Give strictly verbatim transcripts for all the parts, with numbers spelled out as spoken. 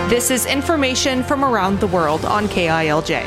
This is information from around the world on K I L J.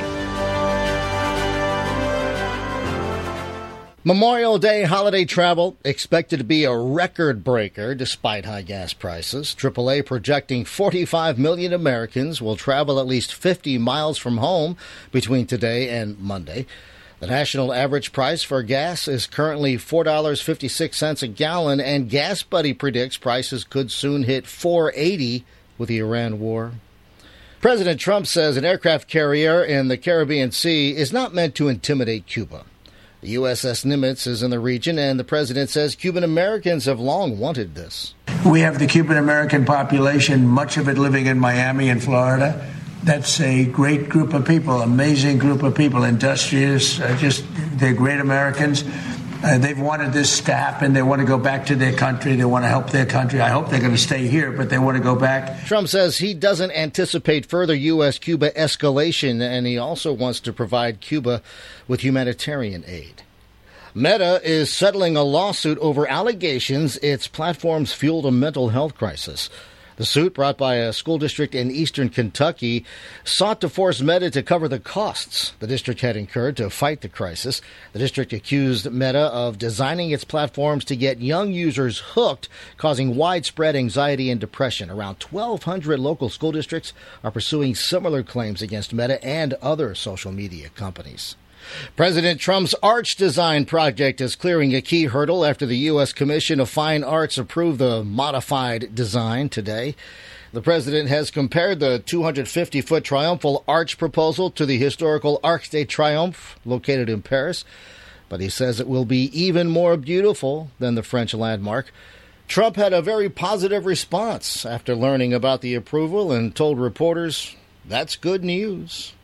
Memorial Day holiday travel expected to be a record breaker despite high gas prices. triple A projecting forty-five million Americans will travel at least fifty miles from home between today and Monday. The national average price for gas is currently four dollars and fifty-six cents a gallon, and Gas Buddy predicts prices could soon hit four dollars and eighty cents with the Iran war. President Trump says an aircraft carrier in the Caribbean Sea is not meant to intimidate Cuba. The U S S Nimitz is in the region, and the president says Cuban Americans have long wanted this. We have the Cuban American population, much of it living in Miami and Florida. That's a great group of people, amazing group of people, industrious, uh, just they're great Americans. Uh, they've wanted this to happen. They want to go back to their country. They want to help their country. I hope they're going to stay here, but they want to go back. Trump says he doesn't anticipate further U S Cuba escalation, and he also wants to provide Cuba with humanitarian aid. Meta is settling a lawsuit over allegations its platforms fueled a mental health crisis. The suit, brought by a school district in eastern Kentucky, sought to force Meta to cover the costs the district had incurred to fight the crisis. The district accused Meta of designing its platforms to get young users hooked, causing widespread anxiety and depression. Around twelve hundred local school districts are pursuing similar claims against Meta and other social media companies. President Trump's Arch Design project is clearing a key hurdle after the U S Commission of Fine Arts approved the modified design today. The president has compared the two hundred fifty foot triumphal arch proposal to the historical Arc de Triomphe located in Paris, but he says it will be even more beautiful than the French landmark. Trump had a very positive response after learning about the approval and told reporters, "That's good news."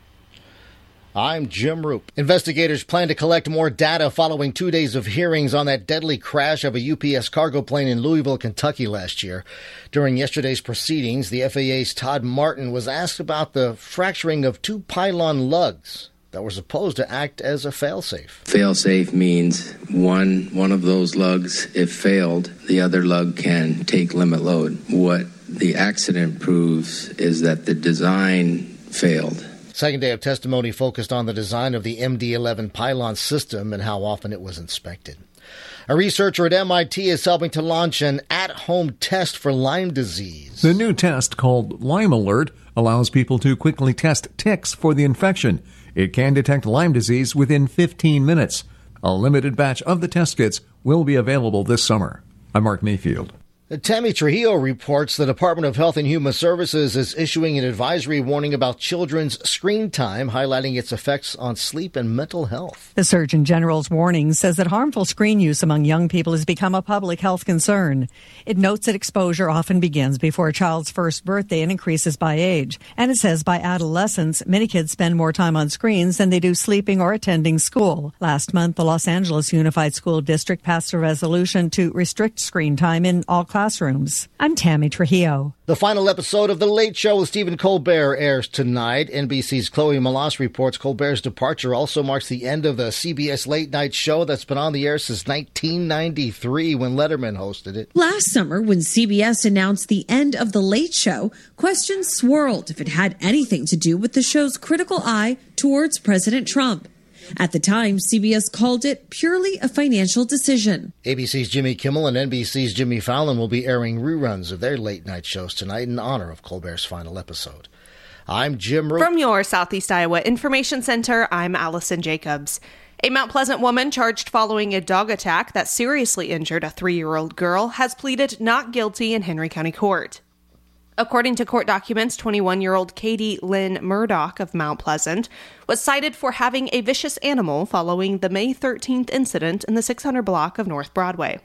I'm Jim Roop. Investigators plan to collect more data following two days of hearings on that deadly crash of a U P S cargo plane in Louisville, Kentucky last year. During yesterday's proceedings, the F A A's Todd Martin was asked about the fracturing of two pylon lugs that were supposed to act as a failsafe. Failsafe means one one of those lugs, if failed, the other lug can take limit load. What the accident proves is that the design failed. Second day of testimony focused on the design of the M D eleven pylon system and how often it was inspected. A researcher at M I T is helping to launch an at-home test for Lyme disease. The new test, called Lyme Alert, allows people to quickly test ticks for the infection. It can detect Lyme disease within fifteen minutes. A limited batch of the test kits will be available this summer. I'm Mark Mayfield. Tammy Trujillo reports the Department of Health and Human Services is issuing an advisory warning about children's screen time, highlighting its effects on sleep and mental health. The Surgeon General's warning says that harmful screen use among young people has become a public health concern. It notes that exposure often begins before a child's first birthday and increases by age. And it says by adolescence, many kids spend more time on screens than they do sleeping or attending school. Last month, the Los Angeles Unified School District passed a resolution to restrict screen time in all classes. Classrooms. I'm Tammy Trujillo. The final episode of The Late Show with Stephen Colbert airs tonight. N B C's Chloe Malas reports Colbert's departure also marks the end of the C B S late night show that's been on the air since nineteen ninety-three when Letterman hosted it. Last summer, when C B S announced the end of The Late Show, questions swirled if it had anything to do with the show's critical eye towards President Trump. At the time, C B S called it purely a financial decision. A B C's Jimmy Kimmel and N B C's Jimmy Fallon will be airing reruns of their late-night shows tonight in honor of Colbert's final episode. I'm Jim Roop. From your Southeast Iowa Information Center, I'm Allison Jacobs. A Mount Pleasant woman charged following a dog attack that seriously injured a three-year-old girl has pleaded not guilty in Henry County Court. According to court documents, twenty-one-year-old Katie Lynn Murdoch of Mount Pleasant was cited for having a vicious animal following the May thirteenth incident in the six hundred block of North Broadway.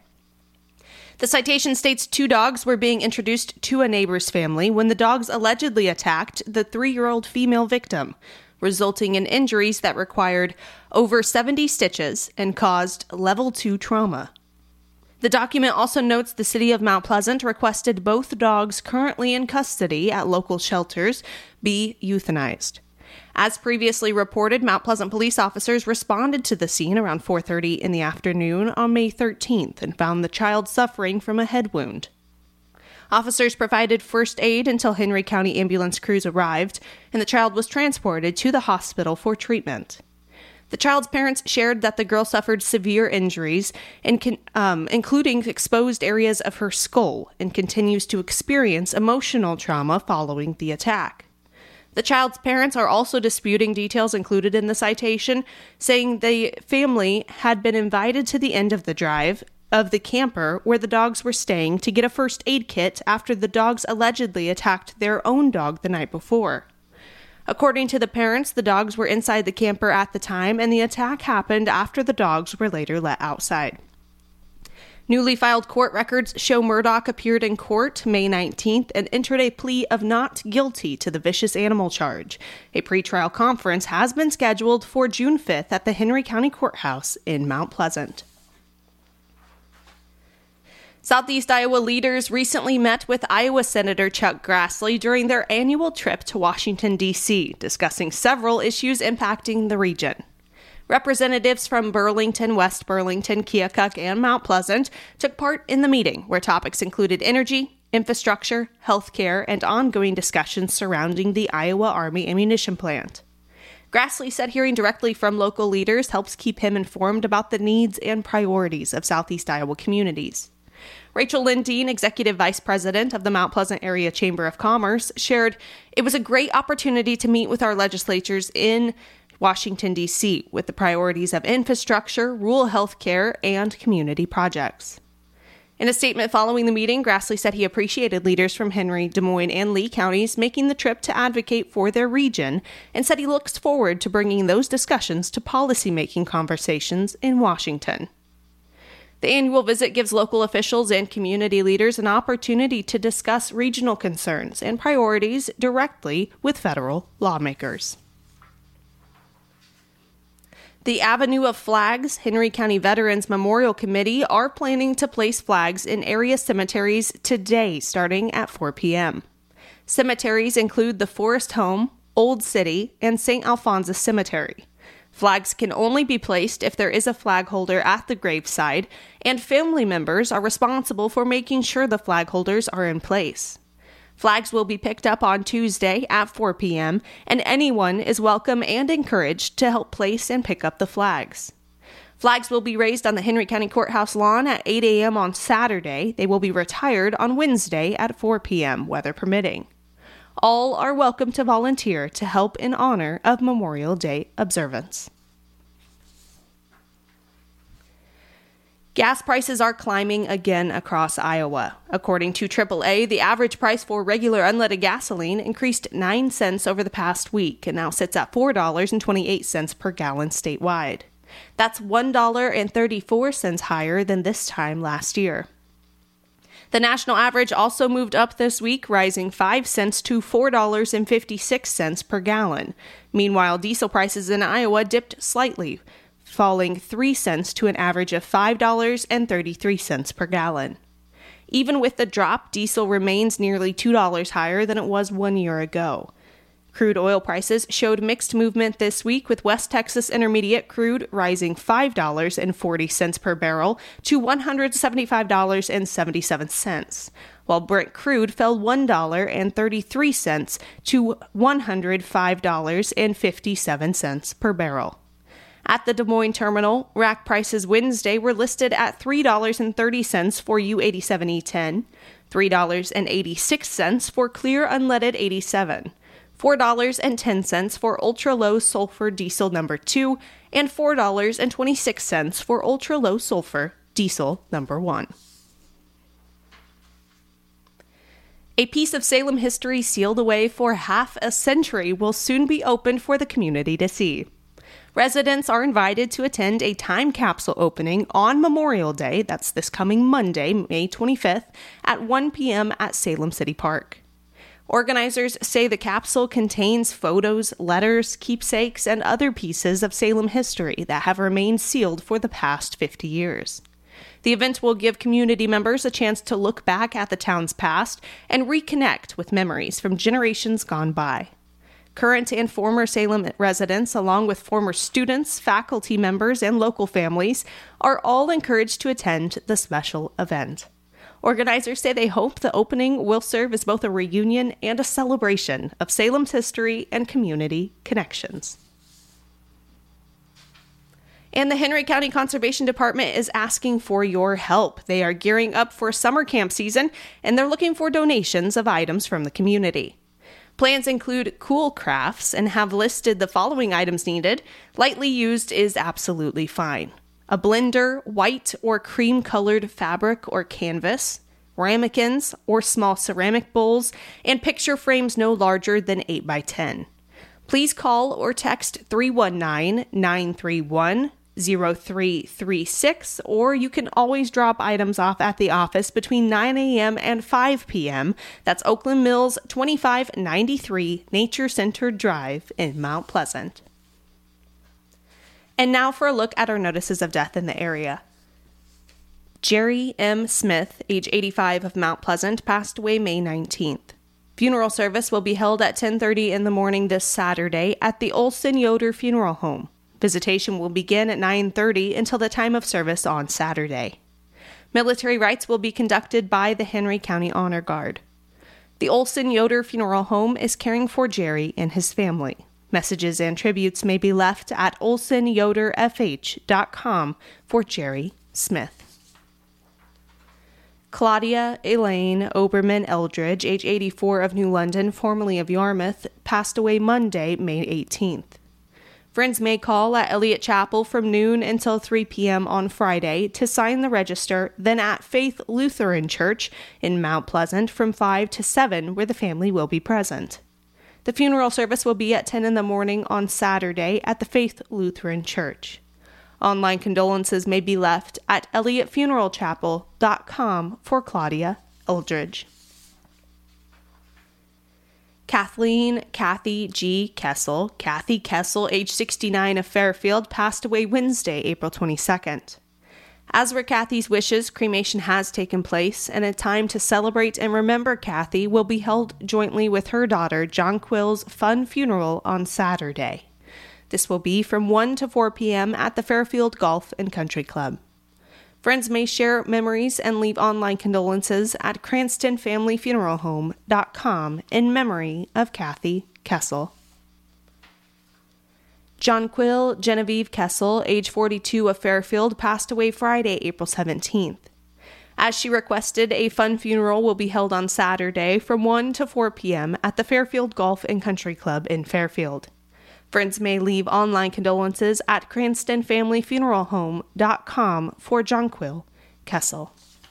The citation states two dogs were being introduced to a neighbor's family when the dogs allegedly attacked the three-year-old female victim, resulting in injuries that required over seventy stitches and caused level two trauma. The document also notes the city of Mount Pleasant requested both dogs currently in custody at local shelters be euthanized. As previously reported, Mount Pleasant police officers responded to the scene around four thirty in the afternoon on May thirteenth and found the child suffering from a head wound. Officers provided first aid until Henry County ambulance crews arrived, and the child was transported to the hospital for treatment. The child's parents shared that the girl suffered severe injuries, and, um, including exposed areas of her skull, and continues to experience emotional trauma following the attack. The child's parents are also disputing details included in the citation, saying the family had been invited to the end of the drive of the camper where the dogs were staying to get a first aid kit after the dogs allegedly attacked their own dog the night before. According to the parents, the dogs were inside the camper at the time, and the attack happened after the dogs were later let outside. Newly filed court records show Murdaugh appeared in court May nineteenth and entered a plea of not guilty to the vicious animal charge. A pretrial conference has been scheduled for June fifth at the Henry County Courthouse in Mount Pleasant. Southeast Iowa leaders recently met with Iowa Senator Chuck Grassley during their annual trip to Washington, D C, discussing several issues impacting the region. Representatives from Burlington, West Burlington, Keokuk, and Mount Pleasant took part in the meeting, where topics included energy, infrastructure, healthcare, and ongoing discussions surrounding the Iowa Army ammunition plant. Grassley said hearing directly from local leaders helps keep him informed about the needs and priorities of Southeast Iowa communities. Rachel Lindeen, Executive Vice President of the Mount Pleasant Area Chamber of Commerce, shared, "It was a great opportunity to meet with our legislatures in Washington, D C, with the priorities of infrastructure, rural health care, and community projects." In a statement following the meeting, Grassley said he appreciated leaders from Henry, Des Moines, and Lee counties making the trip to advocate for their region, and said he looks forward to bringing those discussions to policymaking conversations in Washington. The annual visit gives local officials and community leaders an opportunity to discuss regional concerns and priorities directly with federal lawmakers. The Avenue of Flags Henry County Veterans Memorial Committee are planning to place flags in area cemeteries today, starting at four p.m. Cemeteries include the Forest Home, Old City, and Saint Alphonsus Cemetery. Flags can only be placed if there is a flag holder at the graveside, and family members are responsible for making sure the flag holders are in place. Flags will be picked up on Tuesday at four p.m., and anyone is welcome and encouraged to help place and pick up the flags. Flags will be raised on the Henry County Courthouse lawn at eight a.m. on Saturday. They will be retired on Wednesday at four p.m., weather permitting. All are welcome to volunteer to help in honor of Memorial Day observance. Gas prices are climbing again across Iowa. According to triple A, the average price for regular unleaded gasoline increased nine cents over the past week and now sits at four dollars and twenty-eight cents per gallon statewide. That's one dollar and thirty-four cents higher than this time last year. The national average also moved up this week, rising five cents to four dollars and fifty-six cents per gallon. Meanwhile, diesel prices in Iowa dipped slightly, falling three cents to an average of five dollars and thirty-three cents per gallon. Even with the drop, diesel remains nearly two dollars higher than it was one year ago. Crude oil prices showed mixed movement this week, with West Texas Intermediate crude rising five dollars and forty cents per barrel to one hundred seventy-five dollars and seventy-seven cents, while Brent crude fell one dollar and thirty-three cents to one hundred five dollars and fifty-seven cents per barrel. At the Des Moines terminal, rack prices Wednesday were listed at three dollars and thirty cents for U eighty-seven E ten, three dollars and eighty-six cents for clear unleaded eighty-seven, four dollars and ten cents for ultra-low sulfur diesel number two, and four dollars and twenty-six cents for ultra-low sulfur diesel number one. A piece of Salem history sealed away for half a century will soon be opened for the community to see. Residents are invited to attend a time capsule opening on Memorial Day, that's this coming Monday, May twenty-fifth, at one p.m. at Salem City Park. Organizers say the capsule contains photos, letters, keepsakes, and other pieces of Salem history that have remained sealed for the past fifty years. The event will give community members a chance to look back at the town's past and reconnect with memories from generations gone by. Current and former Salem residents, along with former students, faculty members, and local families, are all encouraged to attend the special event. Organizers say they hope the opening will serve as both a reunion and a celebration of Salem's history and community connections. And the Henry County Conservation Department is asking for your help. They are gearing up for summer camp season, and they're looking for donations of items from the community. Plans include cool crafts and have listed the following items needed. Lightly used is absolutely fine. A blender, white or cream-colored fabric or canvas, ramekins or small ceramic bowls, and picture frames no larger than eight by ten. Please call or text three one nine, nine three one, zero three three six, or you can always drop items off at the office between nine a.m. and five p.m. That's Oakland Mills, twenty-five ninety-three Nature Center Drive in Mount Pleasant. And now for a look at our notices of death in the area. Jerry M. Smith, age eighty-five, of Mount Pleasant, passed away May nineteenth. Funeral service will be held at ten thirty in the morning this Saturday at the Olson Yoder Funeral Home. Visitation will begin at nine thirty until the time of service on Saturday. Military rites will be conducted by the Henry County Honor Guard. The Olson Yoder Funeral Home is caring for Jerry and his family. Messages and tributes may be left at olson yoder f h dot com for Jerry Smith. Claudia Elaine Oberman Eldridge, age eighty-four, of New London, formerly of Yarmouth, passed away Monday, May eighteenth. Friends may call at Elliott Chapel from noon until three p.m. on Friday to sign the register, then at Faith Lutheran Church in Mount Pleasant from five to seven, where the family will be present. The funeral service will be at ten in the morning on Saturday at the Faith Lutheran Church. Online condolences may be left at elliott funeral chapel dot com for Claudia Eldridge. Kathleen Kathy G. Kessel, Kathy Kessel, age sixty-nine, of Fairfield, passed away Wednesday, April twenty-second. As were Kathy's wishes, cremation has taken place, and a time to celebrate and remember Kathy will be held jointly with her daughter, Jonquil's Fun Funeral, on Saturday. This will be from one to four p.m. at the Fairfield Golf and Country Club. Friends may share memories and leave online condolences at cranston family funeral home dot com in memory of Kathy Kessel. Jonquil Genevieve Kessel, age forty-two, of Fairfield, passed away Friday, April seventeenth. As she requested, a fun funeral will be held on Saturday from one to four p.m. at the Fairfield Golf and Country Club in Fairfield. Friends may leave online condolences at cranston family funeral home dot com for Jonquil Kessel.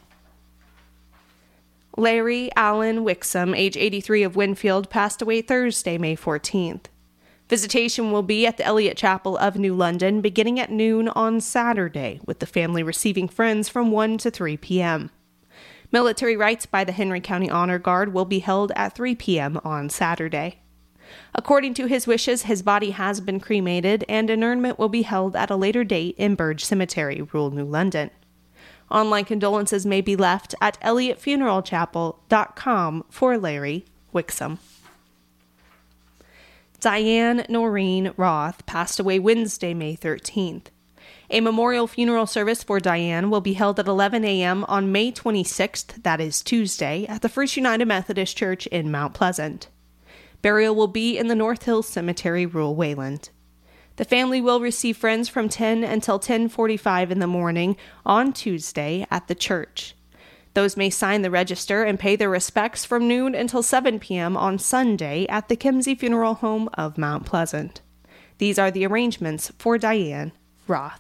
Larry Allen Wixom, age eighty-three, of Winfield, passed away Thursday, May fourteenth. Visitation will be at the Elliott Chapel of New London beginning at noon on Saturday, with the family receiving friends from one to three p.m. Military rites by the Henry County Honor Guard will be held at three p.m. on Saturday. According to his wishes, his body has been cremated, and interment will be held at a later date in Burge Cemetery, rural New London. Online condolences may be left at elliott funeral chapel dot com for Larry Wixom. Diane Noreen Roth passed away Wednesday, May thirteenth. A memorial funeral service for Diane will be held at eleven a.m. on May twenty-sixth, that is Tuesday, at the First United Methodist Church in Mount Pleasant. Burial will be in the North Hills Cemetery, rural Wayland. The family will receive friends from ten until ten forty-five in the morning on Tuesday at the church. Those may sign the register and pay their respects from noon until seven p.m. on Sunday at the Kimsey Funeral Home of Mount Pleasant. These are the arrangements for Diane Roth.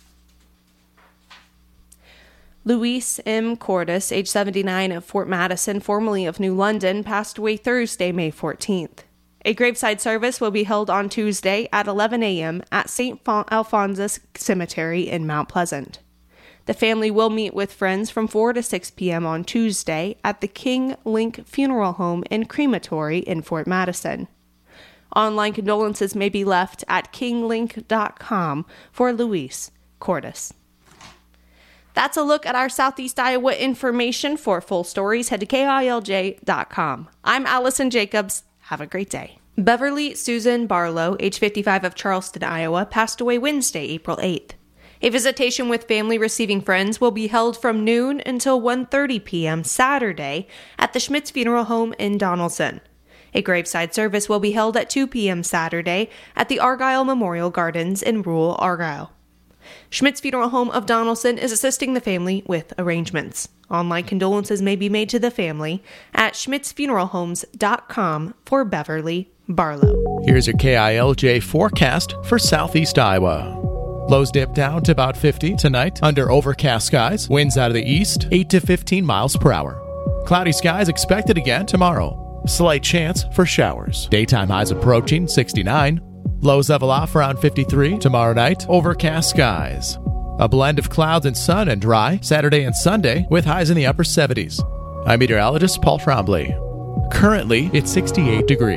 Luis M. Cordes, age seventy-nine, of Fort Madison, formerly of New London, passed away Thursday, May fourteenth. A graveside service will be held on Tuesday at eleven a.m. at Saint Alphonsus Cemetery in Mount Pleasant. The family will meet with friends from four to six p.m. on Tuesday at the King Link Funeral Home and Crematory in Fort Madison. Online condolences may be left at king link dot com for Luis Cordes. That's a look at our Southeast Iowa information. For full stories, head to K I L J dot com. I'm Allison Jacobs. Have a great day. Beverly Susan Barlow, age fifty-five, of Charleston, Iowa, passed away Wednesday, April eighth. A visitation with family receiving friends will be held from noon until one thirty p.m. Saturday at the Schmitz Funeral Home in Donaldson. A graveside service will be held at two p.m. Saturday at the Argyle Memorial Gardens in rural Argyle. Schmitz Funeral Home of Donaldson is assisting the family with arrangements. Online condolences may be made to the family at schmitz funeral homes dot com for Beverly Barlow. Here's your K I L J forecast for southeast Iowa. Lows dip down to about fifty tonight under overcast skies. Winds out of the east, eight to fifteen miles per hour. Cloudy skies expected again tomorrow. Slight chance for showers. Daytime highs approaching sixty-nine. Lows level off around fifty-three. Tomorrow night, overcast skies. A blend of clouds and sun and dry Saturday and Sunday with highs in the upper seventies. I'm meteorologist Paul Trombley. Currently, it's sixty-eight degrees.